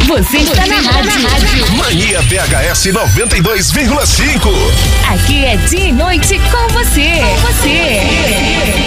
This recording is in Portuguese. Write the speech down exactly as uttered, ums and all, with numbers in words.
Você está na rádio. Mania V H S noventa e dois vírgula cinco. Aqui é dia e noite com você. Com você.